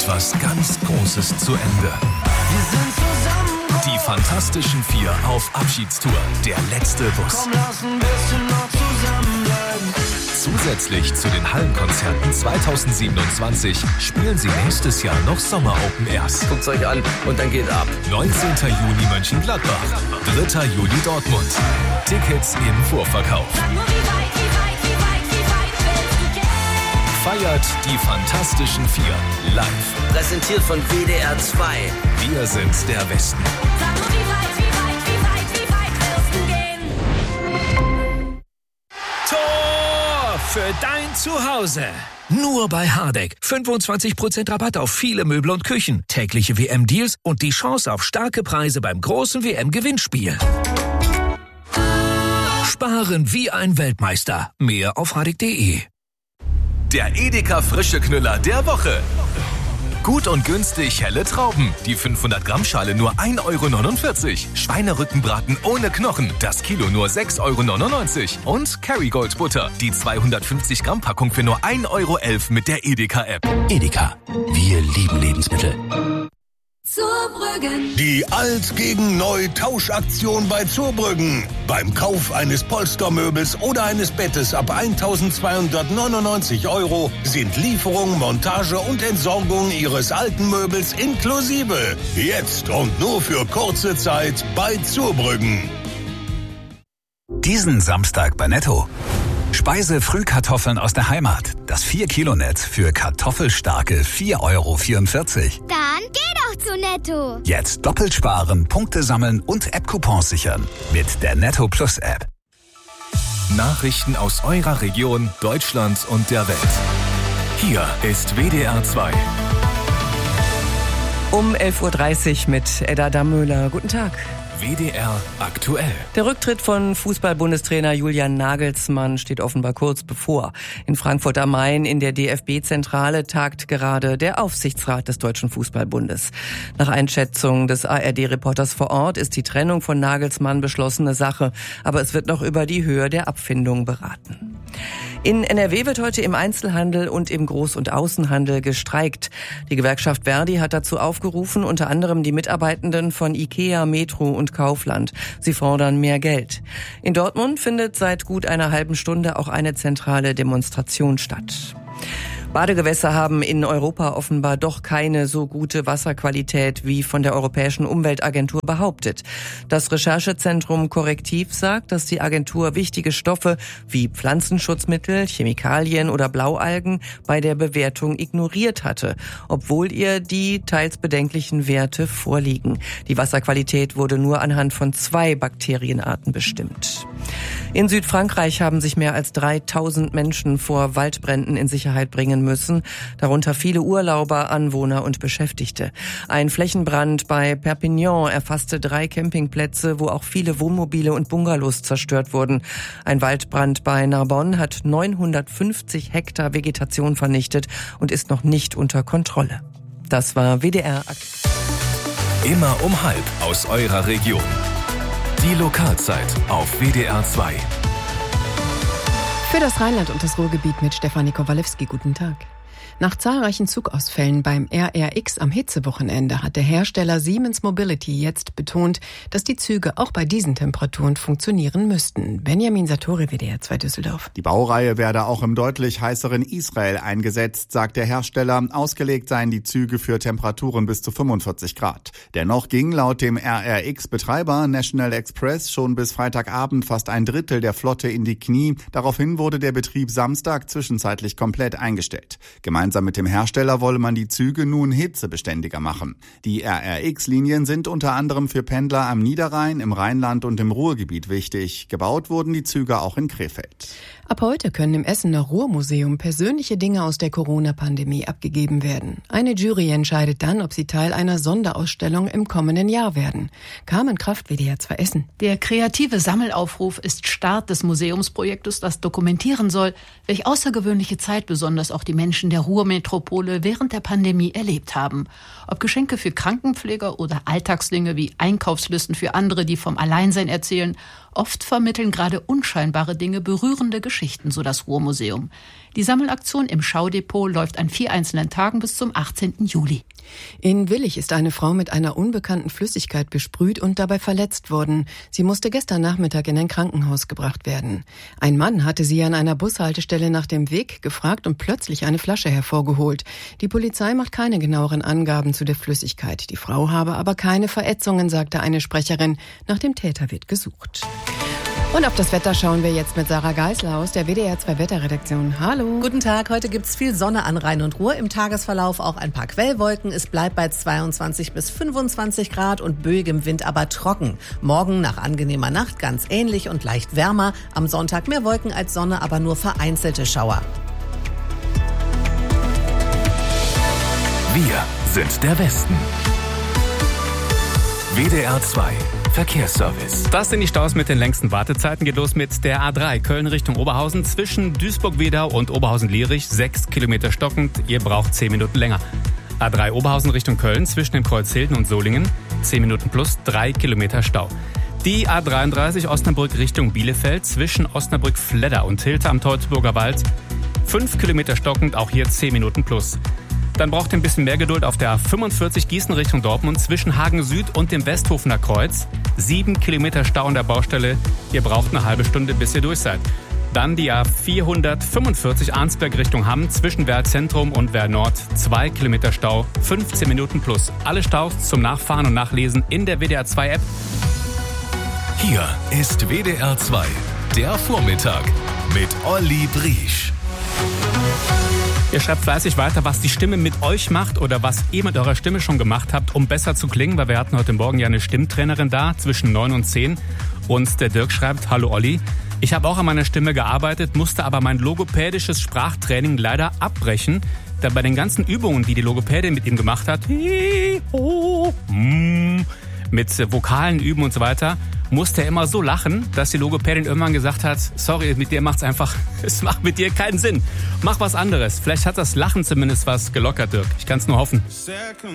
etwas ganz Großes zu Ende. Wir sind zusammen. Die Fantastischen Vier auf Abschiedstour. Der letzte Bus. Komm, lass ein bisschen noch zusammenbleiben. Zusätzlich zu den Hallenkonzerten 2027 spielen sie nächstes Jahr noch Sommer-Open Airs. Guckt's euch an und dann geht ab. 19. Juni Mönchengladbach, 3. Juli Dortmund. Tickets im Vorverkauf. Feiert die Fantastischen Vier live. Präsentiert von WDR 2. Wir sind der Westen. Tor für dein Zuhause. Nur bei Hardegg. 25% Rabatt auf viele Möbel und Küchen. Tägliche WM-Deals und die Chance auf starke Preise beim großen WM-Gewinnspiel. Sparen wie ein Weltmeister. Mehr auf hardegg.de. Der Edeka Frische Knüller der Woche. Gut und günstig helle Trauben. Die 500-Gramm-Schale nur 1,49 €. Schweinerückenbraten ohne Knochen. Das Kilo nur 6,99 €. Und Kerrygold Butter. Die 250-Gramm-Packung für nur 1,11 € mit der Edeka-App. Edeka. Wir lieben Lebensmittel. Zurbrüggen. Die Alt gegen Neu Tauschaktion bei Zurbrüggen. Beim Kauf eines Polstermöbels oder eines Bettes ab 1.299 € sind Lieferung, Montage und Entsorgung Ihres alten Möbels inklusive. Jetzt und nur für kurze Zeit bei Zurbrüggen. Diesen Samstag bei Netto. Speise-Frühkartoffeln aus der Heimat. Das 4-Kilo-Netz für kartoffelstarke 4,44 €. Dann geh doch zu Netto. Jetzt doppelt sparen, Punkte sammeln und App-Coupons sichern. Mit der Netto Plus App. Nachrichten aus eurer Region, Deutschland und der Welt. Hier ist WDR 2. Um 11:30 Uhr mit Edda Dammöhler. Guten Tag. WDR aktuell. Der Rücktritt von Fußball-Bundestrainer Julian Nagelsmann steht offenbar kurz bevor. In Frankfurt am Main in der DFB-Zentrale tagt gerade der Aufsichtsrat des Deutschen Fußballbundes. Nach Einschätzung des ARD-Reporters vor Ort ist die Trennung von Nagelsmann beschlossene Sache, aber es wird noch über die Höhe der Abfindung beraten. In NRW wird heute im Einzelhandel und im Groß- und Außenhandel gestreikt. Die Gewerkschaft Verdi hat dazu aufgerufen, unter anderem die Mitarbeitenden von IKEA, Metro und Kaufland. Sie fordern mehr Geld. In Dortmund findet seit gut einer halben Stunde auch eine zentrale Demonstration statt. Badegewässer haben in Europa offenbar doch keine so gute Wasserqualität wie von der Europäischen Umweltagentur behauptet. Das Recherchezentrum Korrektiv sagt, dass die Agentur wichtige Stoffe wie Pflanzenschutzmittel, Chemikalien oder Blaualgen bei der Bewertung ignoriert hatte, obwohl ihr die teils bedenklichen Werte vorliegen. Die Wasserqualität wurde nur anhand von 2 Bakterienarten bestimmt. In Südfrankreich haben sich mehr als 3000 Menschen vor Waldbränden in Sicherheit bringen müssen, darunter viele Urlauber, Anwohner und Beschäftigte. Ein Flächenbrand bei Perpignan erfasste 3 Campingplätze, wo auch viele Wohnmobile und Bungalows zerstört wurden. Ein Waldbrand bei Narbonne hat 950 Hektar Vegetation vernichtet und ist noch nicht unter Kontrolle. Das war WDR. Immer um halb aus eurer Region. Die Lokalzeit auf WDR 2. Für das Rheinland und das Ruhrgebiet mit Stefanie Kowalewski. Guten Tag. Nach zahlreichen Zugausfällen beim RRX am Hitzewochenende hat der Hersteller Siemens Mobility jetzt betont, dass die Züge auch bei diesen Temperaturen funktionieren müssten. Benjamin Satori, WDR 2 Düsseldorf. Die Baureihe werde auch im deutlich heißeren Israel eingesetzt, sagt der Hersteller. Ausgelegt seien die Züge für Temperaturen bis zu 45 Grad. Dennoch ging laut dem RRX-Betreiber National Express schon bis Freitagabend fast ein Drittel der Flotte in die Knie. Daraufhin wurde der Betrieb Samstag zwischenzeitlich komplett eingestellt. Gemeinsam mit dem Hersteller wolle man die Züge nun hitzebeständiger machen. Die RRX-Linien sind unter anderem für Pendler am Niederrhein, im Rheinland und im Ruhrgebiet wichtig. Gebaut wurden die Züge auch in Krefeld. Ab heute können im Essener Ruhrmuseum persönliche Dinge aus der Corona-Pandemie abgegeben werden. Eine Jury entscheidet dann, ob sie Teil einer Sonderausstellung im kommenden Jahr werden. Carmen Kraft, WDR 2 Essen. Der kreative Sammelaufruf ist Start des Museumsprojektes, das dokumentieren soll, welch außergewöhnliche Zeit besonders auch die Menschen der Ruhr Ruhrmetropole während der Pandemie erlebt haben. Ob Geschenke für Krankenpfleger oder Alltagsdinge wie Einkaufslisten für andere, die vom Alleinsein erzählen, oft vermitteln gerade unscheinbare Dinge berührende Geschichten, so das Ruhrmuseum. Die Sammelaktion im Schaudepot läuft an 4 einzelnen Tagen bis zum 18. Juli. In Willich ist eine Frau mit einer unbekannten Flüssigkeit besprüht und dabei verletzt worden. Sie musste gestern Nachmittag in ein Krankenhaus gebracht werden. Ein Mann hatte sie an einer Bushaltestelle nach dem Weg gefragt und plötzlich eine Flasche hervorgeholt. Die Polizei macht keine genaueren Angaben zu der Flüssigkeit. Die Frau habe aber keine Verätzungen, sagte eine Sprecherin. Nach dem Täter wird gesucht. Und auf das Wetter schauen wir jetzt mit Sarah Geisler aus der WDR 2 Wetterredaktion. Hallo. Guten Tag, heute gibt's viel Sonne an Rhein und Ruhr. Im Tagesverlauf auch ein paar Quellwolken. Es bleibt bei 22 bis 25 Grad und böigem Wind, aber trocken. Morgen nach angenehmer Nacht ganz ähnlich und leicht wärmer. Am Sonntag mehr Wolken als Sonne, aber nur vereinzelte Schauer. Wir sind der Westen. WDR 2 Verkehrsservice. Das sind die Staus mit den längsten Wartezeiten. Geht los mit der A3 Köln Richtung Oberhausen. Zwischen Duisburg-Wedau und Oberhausen-Lierich 6 Kilometer stockend. Ihr braucht 10 Minuten länger. A3 Oberhausen Richtung Köln zwischen dem Kreuz Hilden und Solingen. 10 Minuten plus 3 Kilometer Stau. Die A33 Osnabrück Richtung Bielefeld zwischen Osnabrück-Fledder und Hilter am Teutoburger Wald. 5 Kilometer stockend, auch hier 10 Minuten plus. Dann braucht ihr ein bisschen mehr Geduld auf der A45 Gießen Richtung Dortmund zwischen Hagen Süd und dem Westhofener Kreuz. 7 Kilometer Stau an der Baustelle. Ihr braucht eine halbe Stunde, bis ihr durch seid. Dann die A445 Arnsberg Richtung Hamm zwischen Werl Zentrum und Werl Nord. 2 Kilometer Stau, 15 Minuten plus. Alle Staus zum Nachfahren und Nachlesen in der WDR 2 App. Hier ist WDR 2, der Vormittag mit Olli Briesch. Ihr schreibt fleißig weiter, was die Stimme mit euch macht oder was ihr mit eurer Stimme schon gemacht habt, um besser zu klingen, weil wir hatten heute Morgen ja eine Stimmtrainerin da, zwischen 9 und 10. Und der Dirk schreibt, hallo Olli, ich habe auch an meiner Stimme gearbeitet, musste aber mein logopädisches Sprachtraining leider abbrechen, da bei den ganzen Übungen, die die Logopädin mit ihm gemacht hat, mit Vokalen üben und so weiter, musste er immer so lachen, dass die Logopädin irgendwann gesagt hat, sorry, mit dir es macht mit dir keinen Sinn. Mach was anderes. Vielleicht hat das Lachen zumindest was gelockert, Dirk. Ich kann es nur hoffen.